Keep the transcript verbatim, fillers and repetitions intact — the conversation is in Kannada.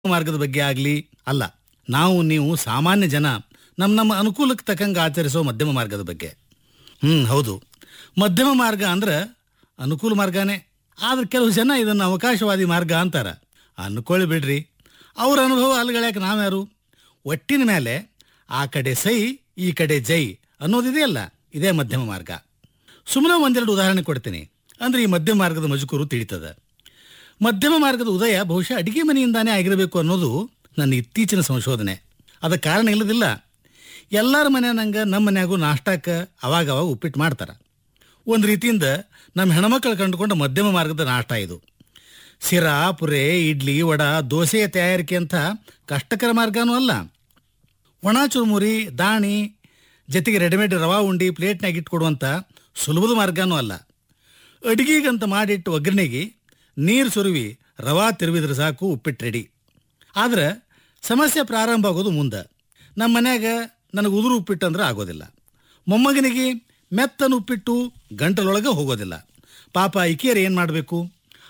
ಮಾರ್ಗದ ಬಗ್ಗೆ ಆಗಲಿ ಅಲ್ಲ. ನಾವು ನೀವು ಸಾಮಾನ್ಯ ಜನ ನಮ್ಮ ನಮ್ಮ ಅನುಕೂಲಕ್ಕೆ ತಕ್ಕಂಗೆ ಆಚರಿಸೋ ಮಧ್ಯಮ ಮಾರ್ಗದ ಬಗ್ಗೆ. ಹ್ಞೂ ಹೌದು, ಮಧ್ಯಮ ಮಾರ್ಗ ಅಂದ್ರೆ ಅನುಕೂಲ ಮಾರ್ಗನೇ. ಆದ್ರೆ ಕೆಲವು ಜನ ಇದನ್ನು ಅವಕಾಶವಾದಿ ಮಾರ್ಗ ಅಂತಾರೆ. ಅನ್ಕೊಳ್ಳಿ ಬಿಡ್ರಿ, ಅವ್ರ ಅನುಭವ ಅಲ್ಗಳ್ಯಾಕೆ ನಾವ್ಯಾರು? ಒಟ್ಟಿನ ಮೇಲೆ ಆ ಕಡೆ ಸೈ ಈ ಕಡೆ ಜೈ ಅನ್ನೋದಿದೆಯಲ್ಲ, ಇದೇ ಮಧ್ಯಮ ಮಾರ್ಗ. ಸುಮ್ಮನೆ ಒಂದೆರಡು ಉದಾಹರಣೆ ಕೊಡ್ತೀನಿ, ಅಂದ್ರೆ ಈ ಮಧ್ಯಮ ಮಾರ್ಗದ ಮಜಕೂರು ತಿಳಿತದ. ಮಧ್ಯಮ ಮಾರ್ಗದ ಉದಯ ಬಹುಶಃ ಅಡಿಗೆ ಮನೆಯಿಂದಾನೇ ಆಗಿರಬೇಕು ಅನ್ನೋದು ನನ್ನ ಇತ್ತೀಚಿನ ಸಂಶೋಧನೆ. ಅದಕ್ಕೆ ಕಾರಣ ಇಲ್ಲದಿಲ್ಲ. ಎಲ್ಲರ ಮನೆಯಂಗೆ ನಮ್ಮ ಮನ್ಯಾಗೂ ನಾಷ್ಟಕ್ಕೆ ಅವಾಗ ಅವಾಗ ಉಪ್ಪಿಟ್ಟು ಮಾಡ್ತಾರೆ. ಒಂದು ರೀತಿಯಿಂದ ನಮ್ಮ ಹೆಣ್ಮಕ್ಳು ಕಂಡುಕೊಂಡ ಮಧ್ಯಮ ಮಾರ್ಗದ ನಾಷ್ಟ ಇದು. ಸಿರಾ, ಪುರೆ, ಇಡ್ಲಿ, ವಡ, ದೋಸೆಯ ತಯಾರಿಕೆ ಅಂತ ಕಷ್ಟಕರ ಮಾರ್ಗನೂ ಅಲ್ಲ. ಒಣ ಚುರುಮುರಿ, ದಾಣಿ ಜೊತೆಗೆ ರೆಡಿಮೇಡ್ ರವಾ ಉಂಡಿ ಪ್ಲೇಟ್ನಾಗ ಇಟ್ಕೊಡುವಂಥ ಸುಲಭದ ಮಾರ್ಗನೂ ಅಲ್ಲ. ಅಡಿಗೆಗಂತ ಮಾಡಿಟ್ಟು ಒಗ್ಗರಣೆಗೆ ನೀರು ಸುರುವಿ ರವಾ ತಿರುವಿದ್ರೆ ಸಾಕು, ಉಪ್ಪಿಟ್ಟು ರೆಡಿ. ಆದ್ರೆ ಸಮಸ್ಯೆ ಪ್ರಾರಂಭ ಆಗೋದು ಮುಂದೆ. ನಮ್ಮ ಮನ್ಯಾಗ ನನಗೆ ಉದುರು ಉಪ್ಪಿಟ್ಟು ಅಂದ್ರೆ ಆಗೋದಿಲ್ಲ. ಮೊಮ್ಮಗನಿಗೆ ಮೆತ್ತನ ಉಪ್ಪಿಟ್ಟು ಗಂಟಲೊಳಗೆ ಹೋಗೋದಿಲ್ಲ. ಪಾಪ ಇಕಿಯರು ಏನು ಮಾಡಬೇಕು?